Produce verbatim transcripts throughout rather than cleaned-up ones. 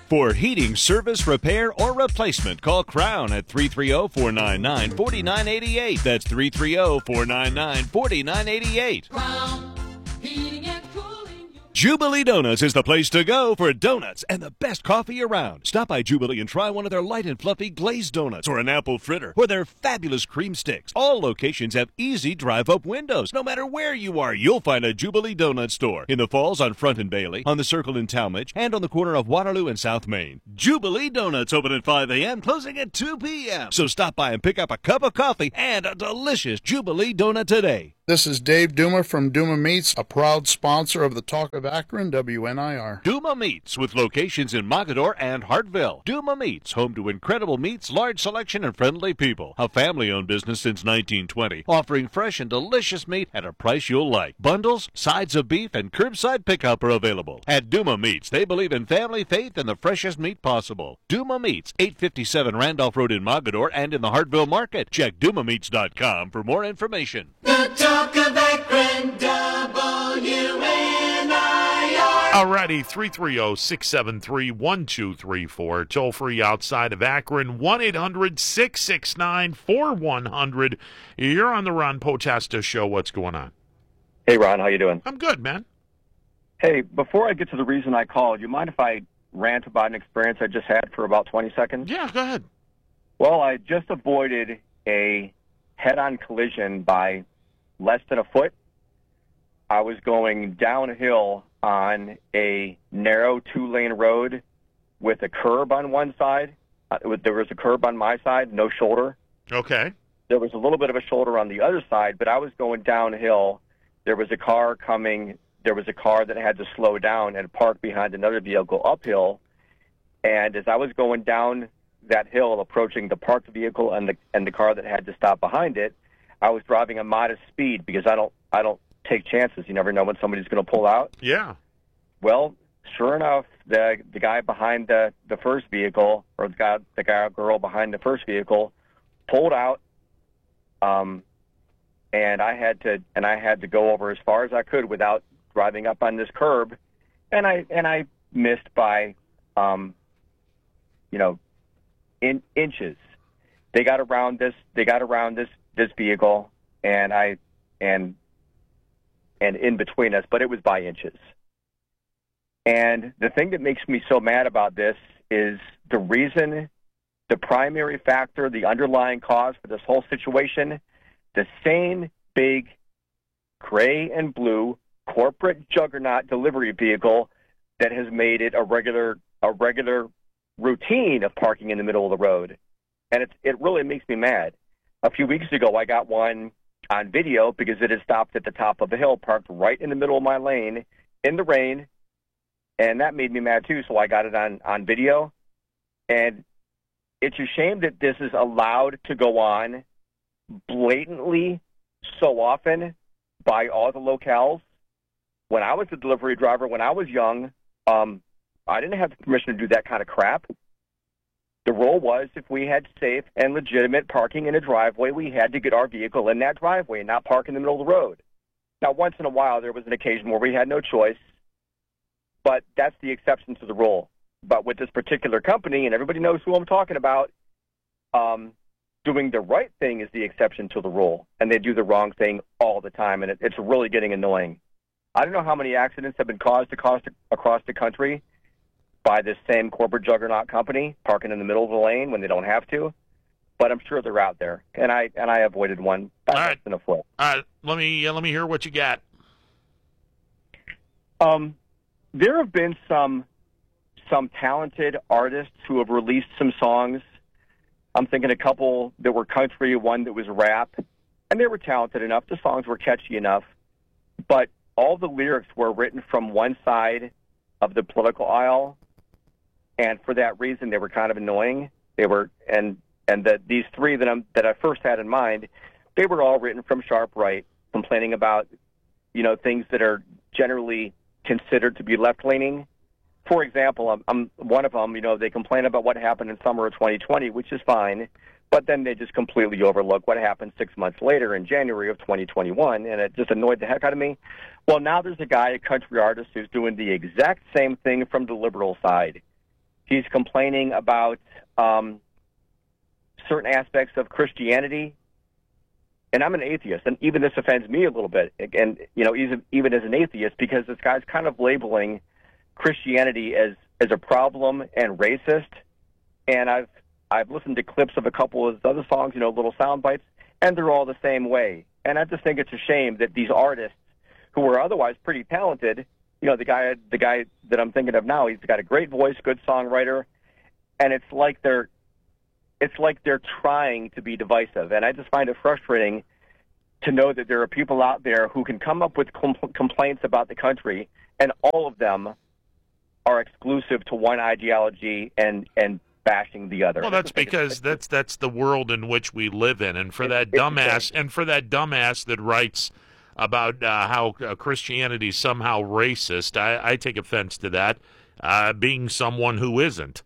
For heating, service, repair, or replacement, call Crown at three three zero, four nine nine, four nine eight eight. That's three three zero, four nine nine, four nine eight eight. Crown Heating and Cooling. Jubilee Donuts is the place to go for donuts and the best coffee around. Stop by Jubilee and try one of their light and fluffy glazed donuts or an apple fritter or their fabulous cream sticks. All locations have easy drive-up windows. No matter where you are, you'll find a Jubilee Donut store. In the Falls on Front and Bailey, on the Circle in Talmadge, and on the corner of Waterloo and South Main. Jubilee Donuts open at five a.m., closing at two p.m. So stop by and pick up a cup of coffee and a delicious Jubilee Donut today. This is Dave Duma from Duma Meats, a proud sponsor of the Talk of Akron, W N I R. Duma Meats, with locations in Mogadore and Hartville. Duma Meats, home to incredible meats, large selection, and friendly people. A family-owned business since nineteen twenty, offering fresh and delicious meat at a price you'll like. Bundles, sides of beef, and curbside pickup are available. At Duma Meats, they believe in family, faith, and the freshest meat possible. Duma Meats, eight fifty-seven Randolph Road in Mogadore and in the Hartville Market. Check duma meats dot com for more information. The Talk of Akron, W N I R. Alrighty, three three zero, six seven three, one two three four. Toll free outside of Akron, one eight hundred, six six nine, four one zero zero. You're on the Ron Potesta Show. What's going on? Hey, Ron, how you doing? I'm good, man. Hey, before I get to the reason I called, you mind if I rant about an experience I just had for about twenty seconds? Yeah, go ahead. Well, I just avoided a head-on collision by less than a foot. I was going downhill on a narrow two-lane road with a curb on one side. Uh, there was a curb on my side, no shoulder. Okay. There was a little bit of a shoulder on the other side, but I was going downhill. There was a car coming. There was a car that had to slow down and park behind another vehicle uphill. And as I was going down that hill, approaching the parked vehicle and the and the car that had to stop behind it, I was driving a modest speed because I don't I don't take chances. You never know when somebody's going to pull out. Yeah. Well, sure enough, the the guy behind the, the first vehicle, or the guy the guy or girl behind the first vehicle, pulled out. Um, and I had to and I had to go over as far as I could without driving up on this curb, and I and I missed by, um, you know, in inches. They got around this. They got around this. this vehicle, and I, and, and in between us, but it was by inches. And the thing that makes me so mad about this is the reason, the primary factor, the underlying cause for this whole situation, the same big gray and blue corporate juggernaut delivery vehicle that has made it a regular, a regular routine of parking in the middle of the road. And it's, it really makes me mad. A few weeks ago, I got one on video because it had stopped at the top of a hill, parked right in the middle of my lane in the rain, and that made me mad too, so I got it on, on video. And it's a shame that this is allowed to go on blatantly so often by all the locales. When I was a delivery driver, when I was young, um, I didn't have permission to do that kind of crap. The rule was if we had safe and legitimate parking in a driveway, we had to get our vehicle in that driveway and not park in the middle of the road. Now, once in a while, there was an occasion where we had no choice, but that's the exception to the rule. But with this particular company, and everybody knows who I'm talking about, um, doing the right thing is the exception to the rule, and they do the wrong thing all the time, and it, it's really getting annoying. I don't know how many accidents have been caused across the, across the country by this same corporate juggernaut company parking in the middle of the lane when they don't have to, but I'm sure they're out there, and I and I avoided one by All less right. than a foot. All right, let me uh, let me hear what you got. Um, there have been some some talented artists who have released some songs. I'm thinking a couple that were country, one that was rap, and they were talented enough. The songs were catchy enough, but all the lyrics were written from one side of the political aisle. And for that reason, they were kind of annoying. They were, and and that these three that I'm that I first had in mind, they were all written from sharp right, complaining about, you know, things that are generally considered to be left leaning. For example, I'm, I'm one of them. You know, they complain about what happened in summer of twenty twenty, which is fine, but then they just completely overlook what happened six months later in January of twenty twenty-one, and it just annoyed the heck out of me. Well, now there's a guy, a country artist, who's doing the exact same thing from the liberal side. He's complaining about um, certain aspects of Christianity. And I'm an atheist, and even this offends me a little bit. And, you know, even, even as an atheist, because this guy's kind of labeling Christianity as, as a problem and racist. And I've I've listened to clips of a couple of his other songs, you know, little sound bites, and they're all the same way. And I just think it's a shame that these artists, who are otherwise pretty talented, you know, the guy the guy that I'm thinking of now, he's got a great voice, good songwriter, and it's like they're it's like they're trying to be divisive. And I just find it frustrating to know that there are people out there who can come up with compl- complaints about the country, and all of them are exclusive to one ideology and and bashing the other. Well, that's because that's that's the world in which we live in, and for that it's dumbass, and for that dumbass that writes about uh, how uh, Christianity is somehow racist, I, I take offense to that. Uh, being someone who isn't,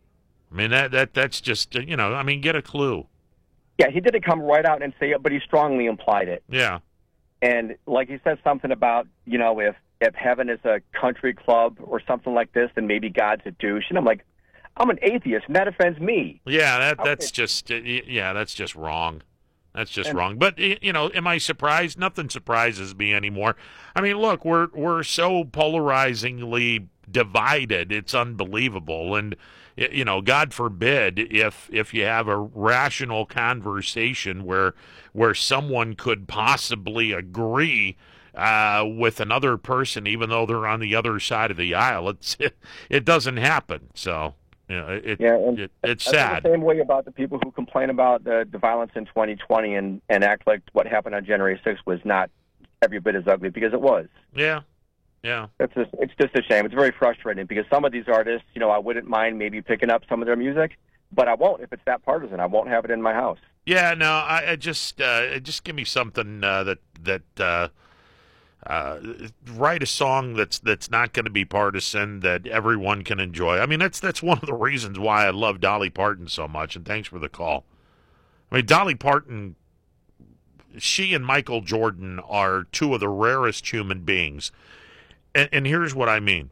I mean that that that's just uh, you know, I mean, get a clue. Yeah, he didn't come right out and say it, but he strongly implied it. Yeah, and like he said something about, you know, if if heaven is a country club or something like this, then maybe God's a douche. And I'm like, I'm an atheist, and that offends me. Yeah, that that's Okay. just uh, yeah, that's just wrong. That's just And- wrong. But y- you know, am I surprised? Nothing surprises me anymore. I mean, look, we're we're so polarizingly divided. It's unbelievable. And y- you know, God forbid if if you have a rational conversation where where someone could possibly agree uh, with another person, even though they're on the other side of the aisle. It's it, it doesn't happen. So. You know, it, Yeah, and it, it's I feel sad. the same way about the people who complain about the, the violence in twenty twenty and, and act like what happened on January sixth was not every bit as ugly, because it was. Yeah, yeah. It's just, it's just a shame. It's very frustrating because some of these artists, you know, I wouldn't mind maybe picking up some of their music, but I won't if it's that partisan. I won't have it in my house. Yeah, no, I, I just uh, just give me something uh, that that uh, uh, write a song that's that's not going to be partisan, that everyone can enjoy. I mean, that's that's one of the reasons why I love Dolly Parton so much. And thanks for the call. I mean, Dolly Parton, she and Michael Jordan are two of the rarest human beings. And, and here's what I mean.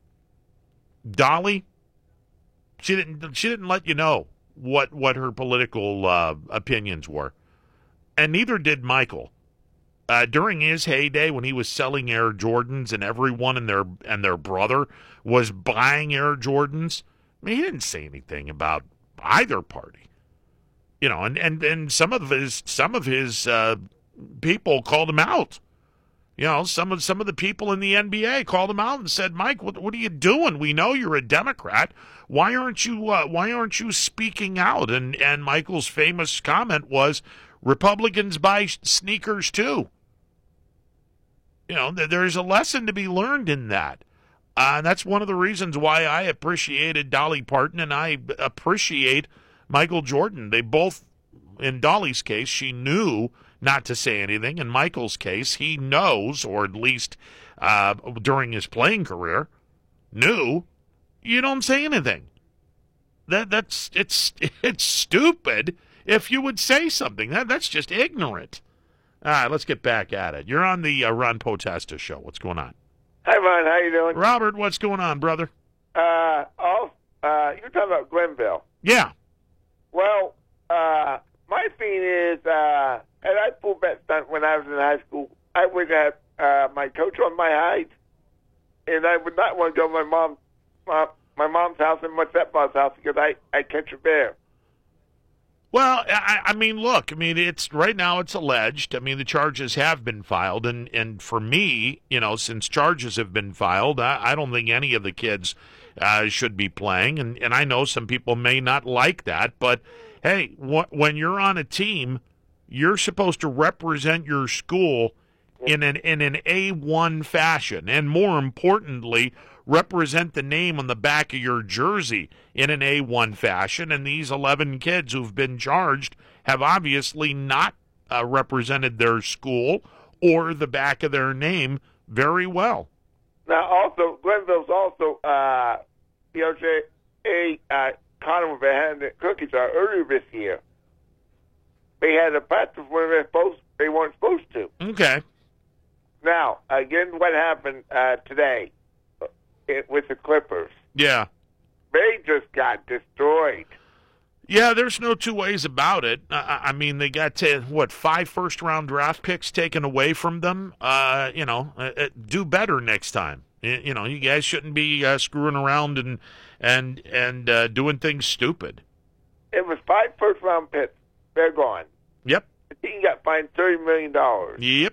Dolly, she didn't she didn't let you know what what her political uh, opinions were, and neither did Michael. Uh, during his heyday, when he was selling Air Jordans and everyone and their and their brother was buying Air Jordans, I mean, he didn't say anything about either party. You know, and, and, and some of his some of his uh, people called him out. You know, some of some of the people in the N B A called him out and said, "Mike, what what are you doing? We know you're a Democrat. Why aren't you uh, Why aren't you speaking out?" And and Michael's famous comment was, "Republicans buy sneakers too." You know, th- there's a lesson to be learned in that. Uh, and that's one of the reasons why I appreciated Dolly Parton and I appreciate Michael Jordan. They both, in Dolly's case, she knew not to say anything. In Michael's case, he knows, or at least uh, during his playing career, knew you don't say anything. That that's it's it's stupid if you would say something. That that's just ignorant. All right, let's get back at it. You're on the uh, Ron Potesta show. What's going on? Hi, Ron. How you doing? Robert, what's going on, brother? Uh, oh, uh, you're talking about Glenville. Yeah. Well, uh, my thing is, uh, had I pulled that stunt when I was in high school, I would have uh, my coach on my height, and I would not want to go to my mom, my, my mom's house and my stepmom's house because I I catch a bear. Well, I, I mean, look, I mean, it's right now it's alleged. I mean, the charges have been filed, and, and for me, you know, since charges have been filed, I, I don't think any of the kids uh, should be playing, and, and I know some people may not like that, but hey, wh- when you're on a team, you're supposed to represent your school in an in an A one fashion, and more importantly, represent the name on the back of your jersey in an A one fashion, and these eleven kids who've been charged have obviously not uh, represented their school or the back of their name very well. Now, also, Glenville's also, uh, you know, say, a uh, carnival they had in the cookies uh, earlier this year. They had a practice where they're supposed, they weren't supposed to. Okay. Now, again, what happened uh, today uh, it, with the Clippers? Yeah. They just just got destroyed. Yeah, there's no two ways about it. I, I mean, they got to, what, five first-round draft picks taken away from them. Uh, you know, uh, uh, do better next time. You, you know, you guys shouldn't be uh, screwing around and and and uh, doing things stupid. It was five first-round picks. They're gone. Yep. The team got fined thirty million dollars. Yep.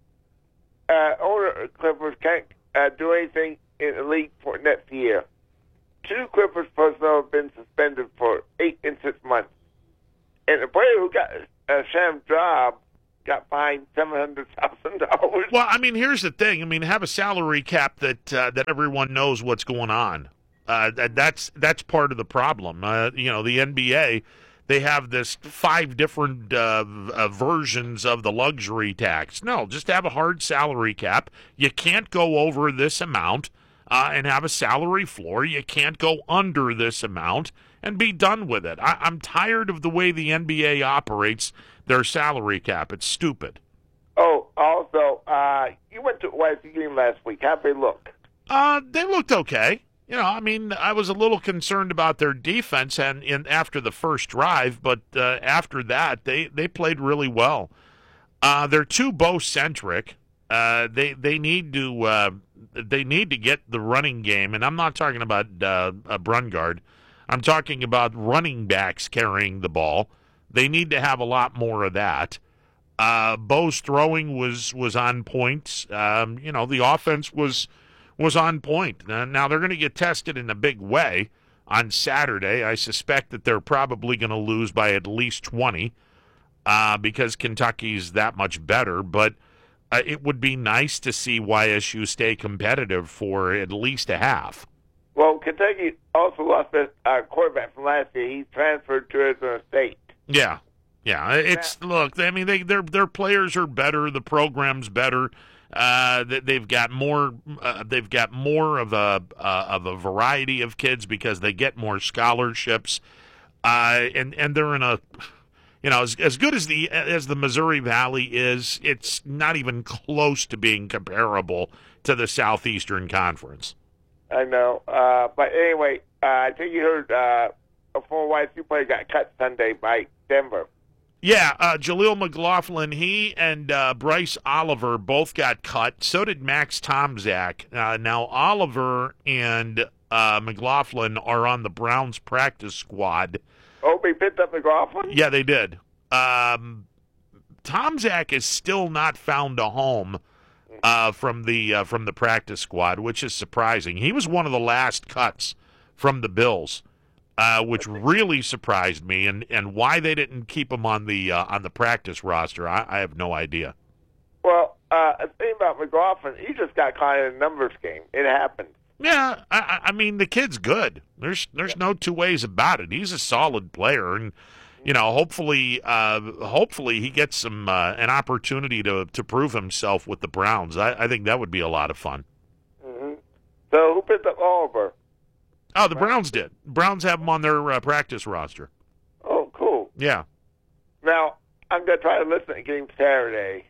Uh, owner of Clippers can't uh, do anything in the league for next year. Two Clippers personnel have been suspended for eight and six months. And the player who got a sham job got fined seven hundred thousand dollars. Well, I mean, here's the thing. I mean, have a salary cap that uh, that everyone knows what's going on. Uh, that, that's that's part of the problem. Uh, you know, the N B A, they have this five different uh, uh, versions of the luxury tax. No, just have a hard salary cap. You can't go over this amount uh, and have a salary floor. You can't go under this amount and be done with it. I, I'm tired of the way the N B A operates their salary cap. It's stupid. Oh, also, uh, you went to a Y S U game last week. How'd they look? Uh, they looked okay. You know, I mean, I was a little concerned about their defense and in after the first drive, but uh, after that, they, they played really well. Uh, they're too Bo-centric. Uh, they they need to uh, they need to get the running game, and I'm not talking about uh, a Brungard. I'm talking about running backs carrying the ball. They need to have a lot more of that. Uh, Bo's throwing was was on point. Um, you know, the offense was. was on point. Now, they're going to get tested in a big way on Saturday. I suspect that they're probably going to lose by at least twenty uh, because Kentucky's that much better. But uh, it would be nice to see Y S U stay competitive for at least a half. Well, Kentucky also lost their uh, quarterback from last year. He transferred to Arizona State. Yeah. Yeah, it's look. I mean, they their their players are better. The program's better. Uh, they've got more. Uh, they've got more of a uh, of a variety of kids because they get more scholarships, uh, and and they're in a, you know, as as good as the as the Missouri Valley is, it's not even close to being comparable to the Southeastern Conference. I know, uh, but anyway, uh, I think you heard uh, a former Y S U player got cut Sunday by Denver. Yeah, uh, Jaleel McLaughlin, he and uh, Bryce Oliver both got cut. So did Max Tomczak. Uh, now, Oliver and uh, McLaughlin are on the Browns practice squad. Oh, they picked up McLaughlin? Yeah, they did. Um, Tomczak has still not found a home uh, from the uh, from the practice squad, which is surprising. He was one of the last cuts from the Bills. Uh, which really surprised me, and, and why they didn't keep him on the uh, on the practice roster, I, I have no idea. Well, uh, the thing about McLaughlin, he just got caught in a numbers game. It happened. Yeah, I, I mean the kid's good. There's there's no two ways about it. He's a solid player, and you know, hopefully, uh, hopefully he gets some uh, an opportunity to to prove himself with the Browns. I, I think that would be a lot of fun. Mm-hmm. So who picked up Oliver? Oh, the Browns did. Browns have him on their uh, practice roster. Oh, cool. Yeah. Now, I'm going to try to listen to the game Saturday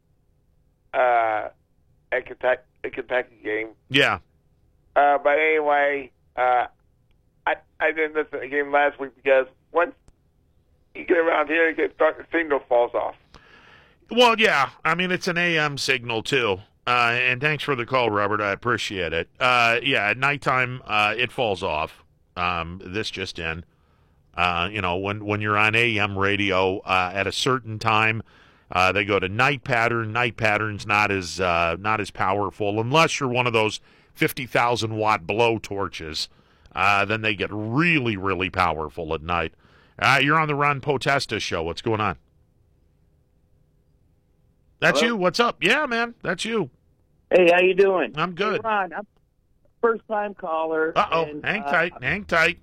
uh, at Kentucky, the Kentucky game. Yeah. Uh, but anyway, uh, I I didn't listen to the game last week because once you get around here, you get start, the signal falls off. Well, yeah. I mean, it's an A M signal, too. Uh, and thanks for the call, Robert. I appreciate it. Uh, yeah, at nighttime, uh, it falls off. Um, this just in. Uh, you know, when, when you're on A M radio uh, at a certain time, uh, they go to night pattern. Night pattern's not as uh, not as powerful unless you're one of those fifty thousand watt blow torches. Uh, then they get really, really powerful at night. Uh, you're on the Ron Potesta show. What's going on? That's Hello? you. What's up? Yeah, man. That's you. Hey, how you doing? I'm good. Hey, Ron, I'm first-time caller. Uh-oh. and, Hang uh, tight. Hang tight.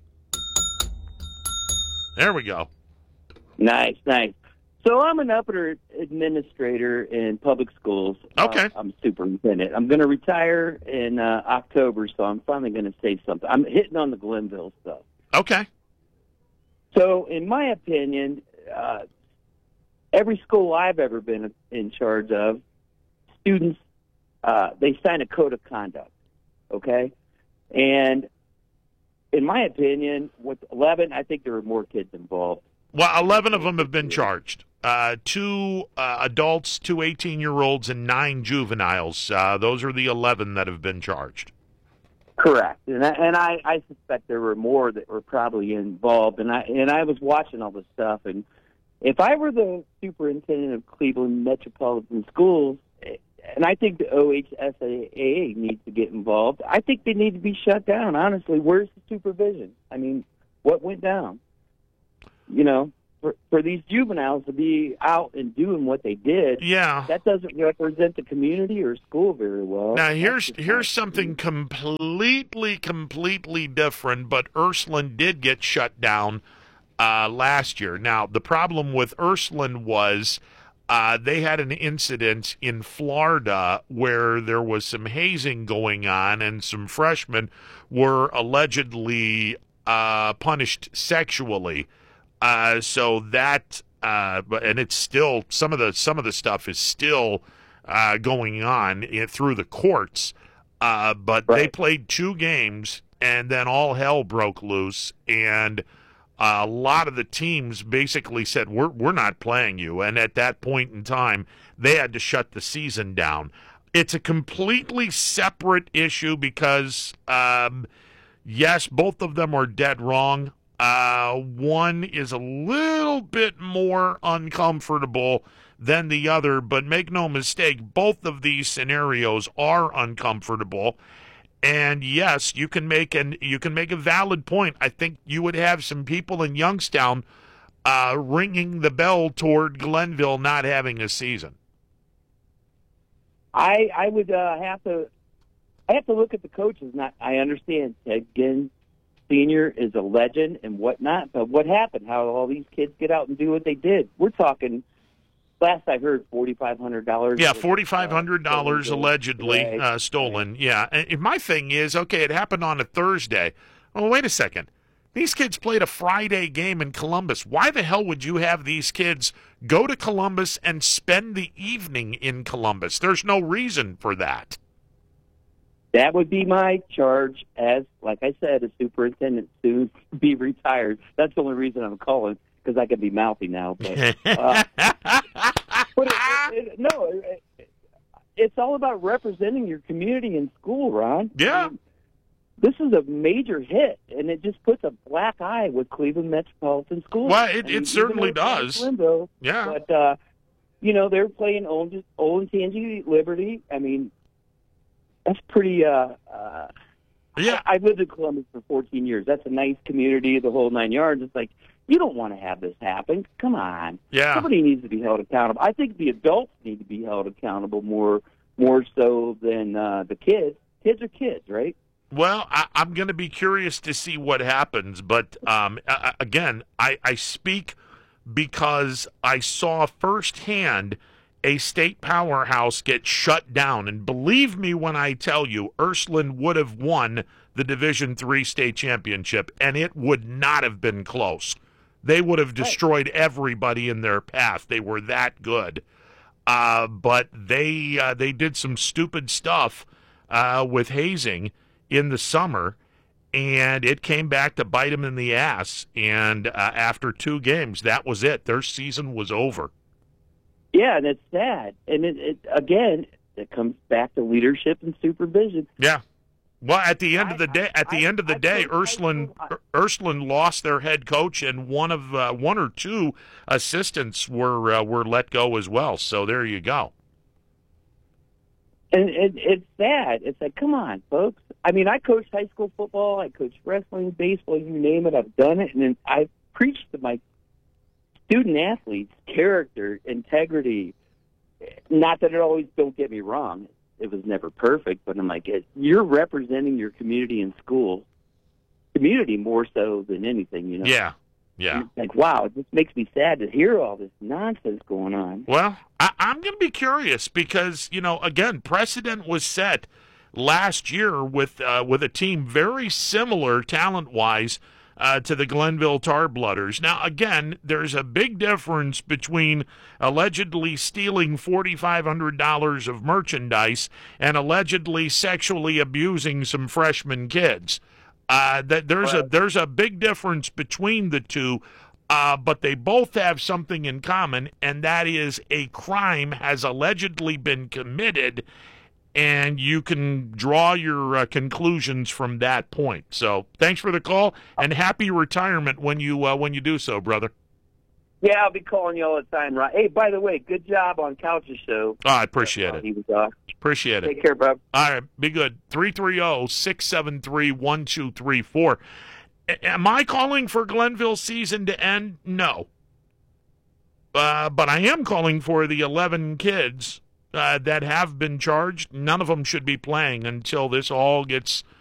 There we go. Nice, nice. So I'm an upper administrator in public schools. Okay. Uh, I'm superintendent. I'm going to retire in uh, October, so I'm finally going to say something. I'm hitting on the Glenville stuff. Okay. So, in my opinion, uh, every school I've ever been in charge of, students, uh, they sign a code of conduct, okay? And in my opinion, with eleven, I think there were more kids involved. Well, eleven of them have been charged. Uh, two uh, adults, two eighteen-year-olds, and nine juveniles. Uh, those are the eleven that have been charged. Correct, and I, and I, I suspect there were more that were probably involved. And I and I was watching all this stuff, and if I were the superintendent of Cleveland Metropolitan Schools, and I think the O H S A A needs to get involved, I think they need to be shut down. Honestly, where's the supervision? I mean, what went down? You know, for, for these juveniles to be out and doing what they did, Yeah. that doesn't represent the community or school very well. Now here's That's just here's my something completely completely different. But Ursuline did get shut down uh, last year. Now the problem with Ursuline was uh, they had an incident in Florida where there was some hazing going on, and some freshmen were allegedly uh, punished sexually. Uh, so that, uh, and it's still some of the some of the stuff is still uh, going on in, through the courts. Uh, but they Right. played two games, and then all hell broke loose, and a lot of the teams basically said, "We're we're not playing you." And at that point in time, they had to shut the season down. It's a completely separate issue because, um, yes, both of them are dead wrong. Uh, one is a little bit more uncomfortable than the other, but make no mistake, both of these scenarios are uncomfortable. And yes, you can make an you can make a valid point. I think you would have some people in Youngstown uh, ringing the bell toward Glenville not having a season. I I would uh, have to I have to look at the coaches. Not I understand Ted Ginn Senior is a legend and whatnot, but what happened? How all these kids get out and do what they did? We're talking. Last I heard, forty five hundred dollars. Yeah, forty five hundred dollars uh, allegedly right. uh, stolen. Yeah, and my thing is, okay, it happened on a Thursday. Oh, wait a second. These kids played a Friday game in Columbus. Why the hell would you have these kids go to Columbus and spend the evening in Columbus? There's no reason for that. That would be my charge as, like I said, a superintendent soon to be retired. That's the only reason I'm calling, because I can be mouthy now. But, uh, but it, it, it, no, it, it, it's all about representing your community in school, Ron. Yeah. I mean, this is a major hit, and it just puts a black eye with Cleveland Metropolitan Schools. Well, it- I it mean, certainly even though it's does. Limbo, Yeah. But, uh, you know, they're playing Old, Old Tangy Liberty. I mean, that's pretty... Uh, uh, Yeah. I, I've lived in Columbus for fourteen years. That's a nice community, the whole nine yards. It's like, you don't want to have this happen. Come on. Yeah. Somebody needs to be held accountable. I think the adults need to be held accountable more more so than uh, the kids. Kids are kids, right? Well, I, I'm going to be curious to see what happens. But um, a- again, I, I speak because I saw firsthand a state powerhouse get shut down. And believe me when I tell you, Ursuline would have won the Division three state championship, and it would not have been close. They would have destroyed everybody in their path. They were that good. Uh, but they uh, they did some stupid stuff uh, with hazing in the summer, and it came back to bite them in the ass. And uh, after two games, that was it. Their season was over. Yeah, and it's sad. And it, it again, it comes back to leadership and supervision. Yeah. Well, at the end of the I- day, at the I- end of the I day, told- I Ursuline told- Ursuline lost their head coach, and one of uh, one or two assistants were uh, were let go as well. So there you go. And it, it's sad. It's like, come on, folks. I mean, I coached high school football. I coached wrestling, baseball, you name it. I've done it. And then I preached to my student athletes character, integrity. Not that it always, don't get me wrong, it was never perfect, but I'm like, it, you're representing your community in school, community more so than anything, you know. Yeah, yeah. Like, wow, it just makes me sad to hear all this nonsense going on. Well, I, I'm going to be curious because, you know, again, precedent was set last year with uh, with a team very similar talent-wise uh, to the Glenville Tarblooders. Now, again, there's a big difference between allegedly stealing four thousand five hundred dollars of merchandise and allegedly sexually abusing some freshman kids. Uh, that there's a Right. there's a big difference between the two, uh, but they both have something in common, and that is a crime has allegedly been committed, and you can draw your uh, conclusions from that point. So, thanks for the call, and happy retirement when you uh, when you do so, brother. Yeah, I'll be calling you all the time, right? Hey, by the way, good job on Couch's show. Oh, I appreciate it. He was off. Appreciate it. Take care, bub. All right, be good. three three zero, six seven three, one two three four. A- Am I calling for Glenville season to end? No. Uh, but I am calling for the eleven kids uh, that have been charged. None of them should be playing until this all gets